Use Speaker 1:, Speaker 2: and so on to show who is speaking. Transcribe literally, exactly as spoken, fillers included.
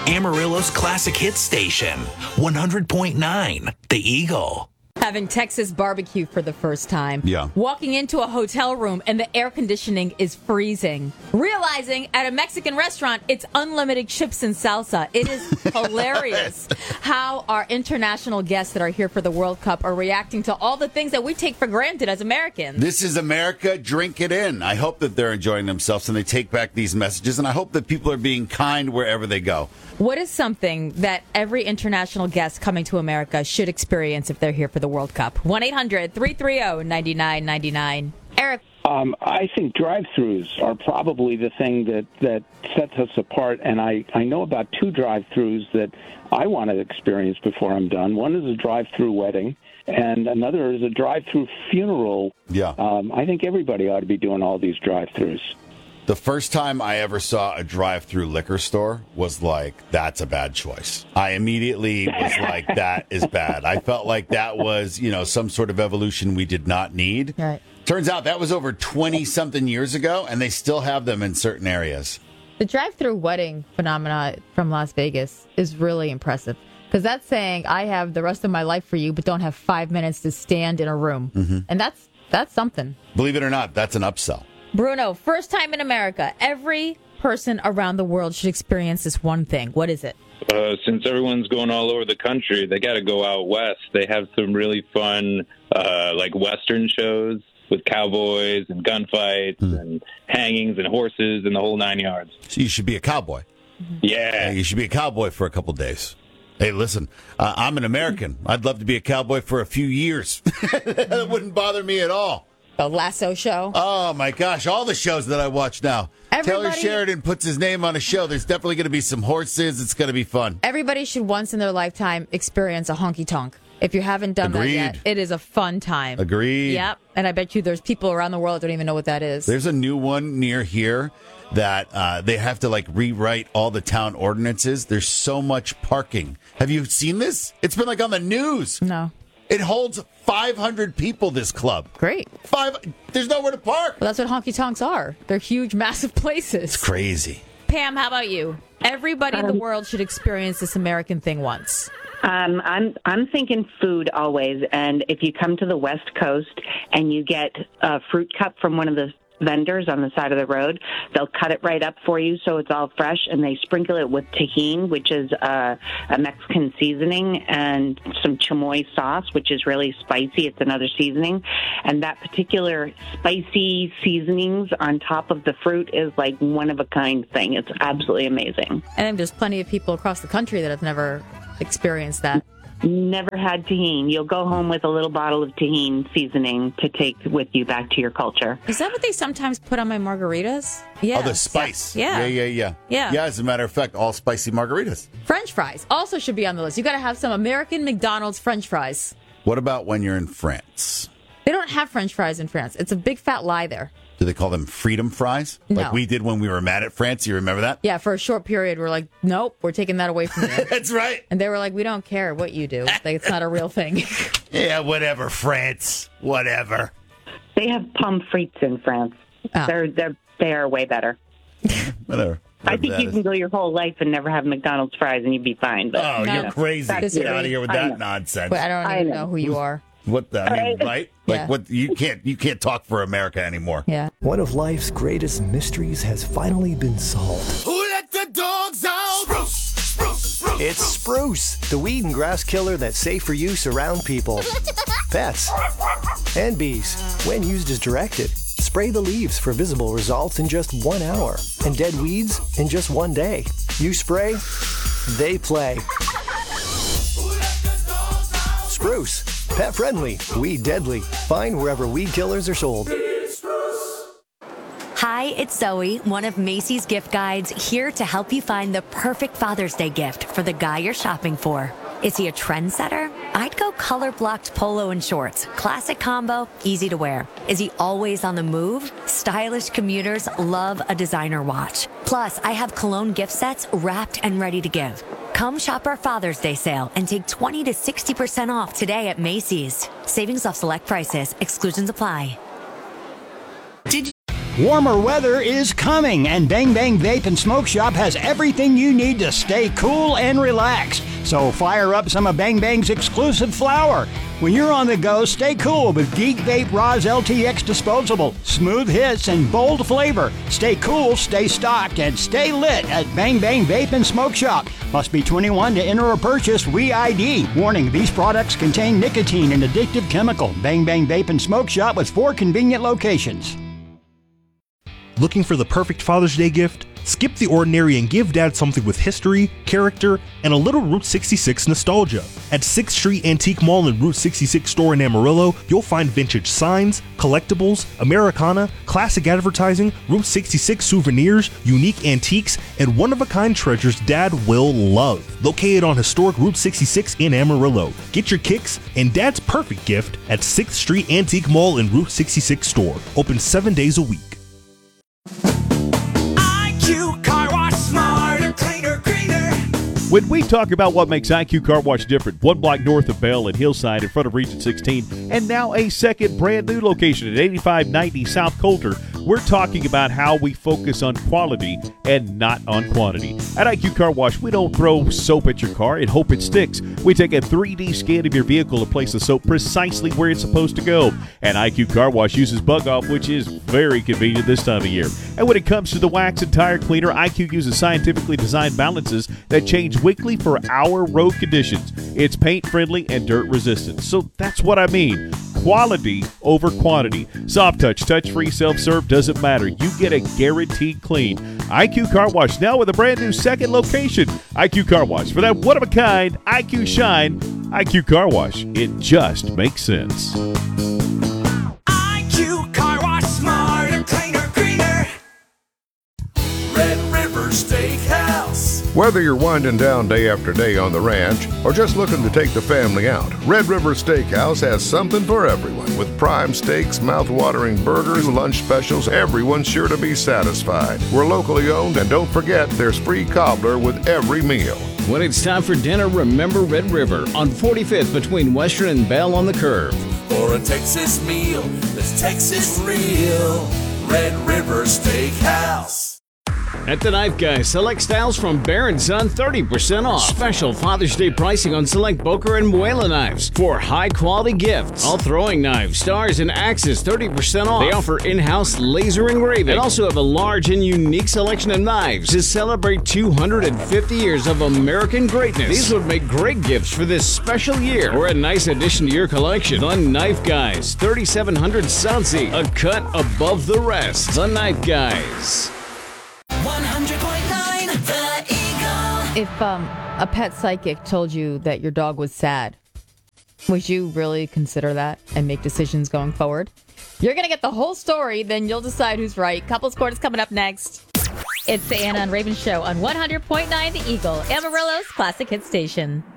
Speaker 1: Amarillo's classic hit station, one hundred point nine, The Eagle.
Speaker 2: Having Texas barbecue for the first time.
Speaker 3: Yeah.
Speaker 2: Walking into a hotel room and the air conditioning is freezing. Realizing at a Mexican restaurant, it's unlimited chips and salsa. It is hilarious how our international guests that are here for the World Cup are reacting to all the things that we take for granted as Americans.
Speaker 3: This is America. Drink it in. I hope that they're enjoying themselves and they take back these messages. And I hope that people are being kind wherever they go.
Speaker 2: What is something that every international guest coming to America should experience if they're here for the World Cup? one eight hundred three three zero nine nine nine nine. Eric.
Speaker 4: Um, I think drive-thrus are probably the thing that, that sets us apart, and I, I know about two drive-thrus that I want to experience before I'm done. One is a drive-thru wedding, and another is a drive-thru funeral.
Speaker 3: Yeah.
Speaker 4: Um, I think everybody ought to be doing all these drive-thrus.
Speaker 3: The first time I ever saw a drive-through liquor store was like, that's a bad choice. I immediately was like, that is bad. I felt like that was, you know, some sort of evolution we did not need.
Speaker 2: Right.
Speaker 3: Turns out that was over twenty-something years ago, and they still have them in certain areas.
Speaker 2: The drive-through wedding phenomena from Las Vegas is really impressive. Because that's saying I have the rest of my life for you, but don't have five minutes to stand in a room. Mm-hmm. And that's that's something.
Speaker 3: Believe it or not, that's an upsell.
Speaker 2: Bruno, first time in America. Every person around the world should experience this one thing. What is it?
Speaker 5: Uh, since everyone's going all over the country, they got to go out west. They have some really fun, uh, like Western shows with cowboys and gunfights mm. and hangings and horses and the whole nine yards.
Speaker 3: So you should be a cowboy.
Speaker 5: Mm-hmm. Yeah.
Speaker 3: You should be a cowboy for a couple days. Hey, listen, uh, I'm an American. I'd love to be a cowboy for a few years. That wouldn't bother me at all.
Speaker 2: The Lasso show.
Speaker 3: Oh, my gosh. All the shows that I watch now. Everybody, Taylor Sheridan puts his name on a show. There's definitely going to be some horses. It's going to be fun.
Speaker 2: Everybody should once in their lifetime experience a honky-tonk. If you haven't done
Speaker 3: Agreed.
Speaker 2: that yet, it is a fun time.
Speaker 3: Agreed.
Speaker 2: Yep. And I bet you there's people around the world that don't even know what that is.
Speaker 3: There's a new one near here that uh, they have to, like, rewrite all the town ordinances. There's so much parking. Have you seen this? It's been, like, on the news.
Speaker 2: No.
Speaker 3: It holds five hundred people, this club.
Speaker 2: Great.
Speaker 3: Five. There's nowhere to park.
Speaker 2: Well, that's what honky-tonks are. They're huge, massive places.
Speaker 3: It's crazy.
Speaker 2: Pam, how about you? Everybody in the world should experience this American thing once.
Speaker 6: Um, I'm I'm thinking food always, and if you come to the West Coast and you get a fruit cup from one of the vendors on the side of the road, they'll cut it right up for you so it's all fresh, and they sprinkle it with tajin, which is a, a Mexican seasoning, and some chamoy sauce, which is really spicy. It's another seasoning, and that particular spicy seasonings on top of the fruit is like one of a kind thing. It's absolutely amazing.
Speaker 2: And there's plenty of people across the country that have never experienced that.
Speaker 6: Never had tajin. You'll go home with a little bottle of tajin seasoning to take with you back to your culture.
Speaker 2: Is that what they sometimes put on my margaritas? Yeah.
Speaker 3: Oh, the spice.
Speaker 2: Yeah.
Speaker 3: Yeah, yeah, yeah.
Speaker 2: Yeah.
Speaker 3: Yeah, as a matter of fact, all spicy margaritas.
Speaker 2: French fries also should be on the list. You got to have some American McDonald's French fries.
Speaker 3: What about when you're in France?
Speaker 2: They don't have French fries in France. It's a big fat lie there.
Speaker 3: Do they call them freedom fries?
Speaker 2: No.
Speaker 3: Like we did when we were mad at France? You remember that?
Speaker 2: Yeah, for a short period, we're like, nope, we're taking that away from you.
Speaker 3: That's right.
Speaker 2: And they were like, we don't care what you do. Like, it's not a real thing.
Speaker 3: Yeah, whatever, France. Whatever.
Speaker 6: They have pommes frites in France.
Speaker 2: Oh.
Speaker 6: They're they're they are way better.
Speaker 3: Whatever.
Speaker 6: I think you can go your whole life and never have McDonald's fries and you'd be fine. But,
Speaker 3: oh,
Speaker 2: no.
Speaker 3: you're crazy.
Speaker 2: That's
Speaker 3: Get
Speaker 2: right.
Speaker 3: out of here with
Speaker 6: I
Speaker 3: that
Speaker 6: know.
Speaker 3: nonsense.
Speaker 2: But I don't
Speaker 6: I
Speaker 2: even
Speaker 6: know.
Speaker 2: know who you are.
Speaker 3: What the, I mean, right? Like
Speaker 2: Yeah.
Speaker 3: what you can't you can't talk for America anymore.
Speaker 2: Yeah.
Speaker 7: One of life's greatest mysteries has finally been solved.
Speaker 8: Who let the dogs out? Spruce, spruce, spruce.
Speaker 7: It's Spruce, the weed and grass killer that's safe for use around people, pets, and bees when used as directed. Spray the leaves for visible results in just one hour and dead weeds in just one day. You spray, they play. Spruce, pet friendly, weed deadly. Find wherever weed killers are sold.
Speaker 9: Hi, it's Zoe, one of Macy's gift guides, here to help you find the perfect Father's Day gift for the guy you're shopping for. Is he a trendsetter? I'd go color-blocked polo and shorts. Classic combo, easy to wear. Is he always on the move? Stylish commuters love a designer watch. Plus, I have cologne gift sets wrapped and ready to give. Come shop our Father's Day sale and take twenty to sixty percent off today at Macy's. Savings off select prices. Exclusions apply.
Speaker 8: Did
Speaker 10: Warmer weather is coming, and Bang Bang Vape and Smoke Shop has everything you need to stay cool and relaxed. So fire up some of Bang Bang's exclusive flower. When you're on the go, stay cool with Geek Vape Roz L T X Disposable. Smooth hits and bold flavor. Stay cool, stay stocked, and stay lit at Bang Bang Vape and Smoke Shop. Must be twenty-one to enter or purchase. We I D. Warning, these products contain nicotine and addictive chemical. Bang Bang Vape and Smoke Shop with four convenient locations.
Speaker 11: Looking for the perfect Father's Day gift? Skip the ordinary and give Dad something with history, character, and a little Route sixty-six nostalgia. At sixth Street Antique Mall and Route sixty-six store in Amarillo, you'll find vintage signs, collectibles, Americana, classic advertising, Route sixty-six souvenirs, unique antiques, and one-of-a-kind treasures Dad will love. Located on historic Route sixty-six in Amarillo. Get your kicks and Dad's perfect gift at sixth Street Antique Mall and Route sixty-six store. Open seven days a week.
Speaker 8: I Q Car Wash, smarter, cleaner, greener.
Speaker 12: When we talk about what makes I Q Car Wash different, one block north of Bell at Hillside in front of Region sixteen, and now a second brand new location at eighty-five ninety South Coulter, we're talking about how we focus on quality and not on quantity. At I Q Car Wash, we don't throw soap at your car and hope it sticks. We take a three D scan of your vehicle and place the soap precisely where it's supposed to go. And I Q Car Wash uses Bug Off, which is very convenient this time of year. And when it comes to the wax and tire cleaner, I Q uses scientifically designed balances that change weekly for our road conditions. It's paint friendly and dirt resistant. So that's what I mean. Quality over quantity. Soft touch, touch-free, self-serve, doesn't matter. You get a guaranteed clean. I Q Car Wash now with a brand new second location. I Q Car Wash. For that one-of-a-kind I Q shine, I Q Car Wash. It just makes sense.
Speaker 8: I Q Car Wash, smarter, cleaner, greener. Red River Steakhouse.
Speaker 13: Whether you're winding down day after day on the ranch or just looking to take the family out, Red River Steakhouse has something for everyone. With prime steaks, mouth-watering burgers, lunch specials, everyone's sure to be satisfied. We're locally owned, and don't forget there's free cobbler with every meal.
Speaker 14: When it's time for dinner, remember Red River on forty-fifth between Western and Bell on the Curve.
Speaker 8: For a Texas meal that's Texas real. Red River Steakhouse.
Speaker 14: At the Knife Guy, select styles from Bear and Son, thirty percent off. Special Father's Day pricing on select Boker and Muela knives for high-quality gifts. All throwing knives, stars, and axes, thirty percent off. They offer in-house laser engraving and also have a large and unique selection of knives to celebrate two hundred fifty years of American greatness. These would make great gifts for this special year or a nice addition to your collection. The Knife Guys, thirty-seven hundred Southsea, a cut above the rest. The Knife Guys.
Speaker 8: one hundred point nine The Eagle.
Speaker 2: If um, a pet psychic told you that your dog was sad, would you really consider that and make decisions going forward? You're going to get the whole story, then you'll decide who's right. Couples Court is coming up next. It's the Anna and Raven Show on one hundred point nine The Eagle, Amarillo's classic hit station.